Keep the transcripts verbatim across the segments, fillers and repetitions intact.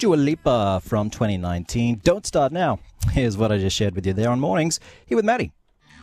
Dua Lipa from twenty nineteen. Don't Start Now. Here's what I just shared with you there on Mornings. Here with Maddie.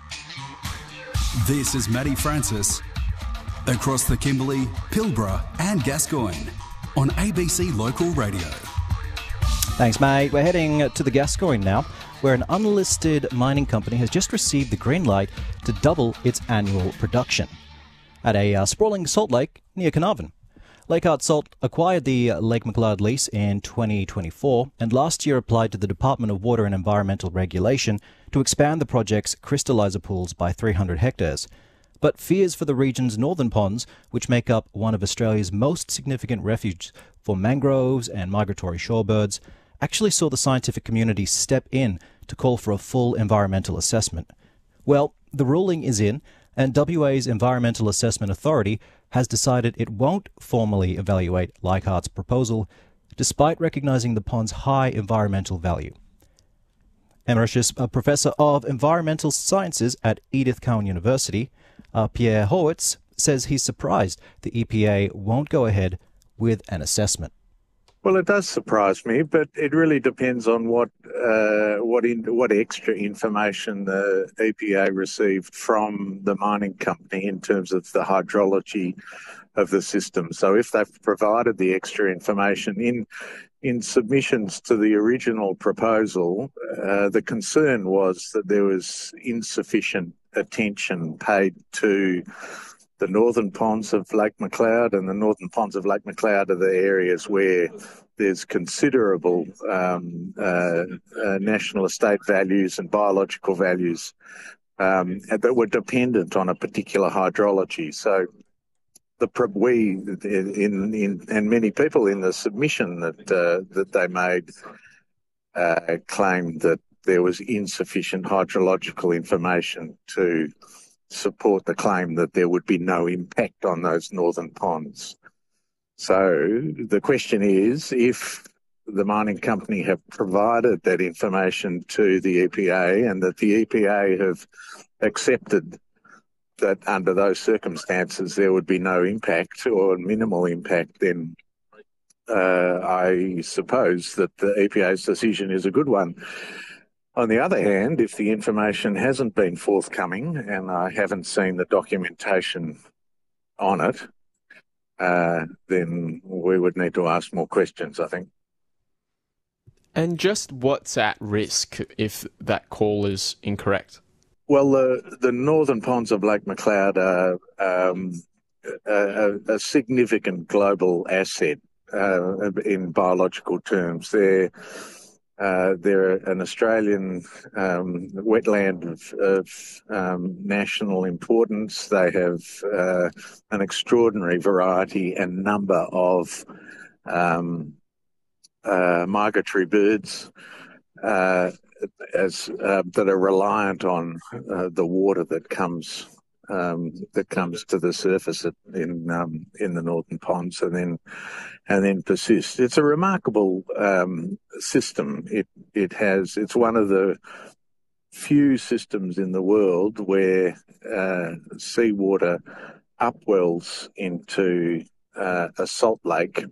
This is Maddie Francis. Across the Kimberley, Pilbara and Gascoyne on A B C Local Radio. Thanks, mate. We're heading to the Gascoyne now, where an unlisted mining company has just received the green light to double its annual production at a uh, sprawling salt lake near Carnarvon. Leichhardt Salt acquired the Lake McLeod lease in twenty twenty-four and last year applied to the Department of Water and Environmental Regulation to expand the project's crystallizer pools by three hundred hectares. But fears for the region's northern ponds, which make up one of Australia's most significant refuges for mangroves and migratory shorebirds, actually saw the scientific community step in to call for a full environmental assessment. Well, the ruling is in, and W A's Environmental Assessment Authority has decided it won't formally evaluate Leichhardt's proposal, despite recognising the pond's high environmental value. Emeritus uh, Professor of Environmental Sciences at Edith Cowan University, uh, Pierre Horwitz, says he's surprised the E P A won't go ahead with an assessment. Well, it does surprise me, but it really depends on what uh, what in, what extra information the E P A received from the mining company in terms of the hydrology of the system. So if they've provided the extra information in in submissions to the original proposal, uh, the concern was that there was insufficient attention paid to the northern ponds of Lake McLeod, and the northern ponds of Lake McLeod are the areas where there's considerable um, uh, uh, national estate values and biological values um, that were dependent on a particular hydrology. So the we in, in and many people in the submission that uh, that they made uh, claimed that there was insufficient hydrological information to support the claim that there would be no impact on those northern ponds. So the question is, if the mining company have provided that information to the E P A and that the E P A have accepted that under those circumstances there would be no impact or minimal impact, then uh, I suppose that the E P A's decision is a good one. On the other hand, if the information hasn't been forthcoming and I haven't seen the documentation on it, uh, then we would need to ask more questions, I think. And just what's at risk if that call is incorrect? Well, the, the northern ponds of Lake McLeod are um, a, a significant global asset uh, in biological terms. They're Uh, they're an Australian um, wetland of, of um, national importance. They have uh, an extraordinary variety and number of um, uh, migratory birds uh, as uh, that are reliant on uh, the water that comes um, that comes to the surface in um, in the northern ponds, and then and then persists. It's a remarkable um, system. It it has. It's one of the few systems in the world where uh, seawater upwells into uh, a salt lake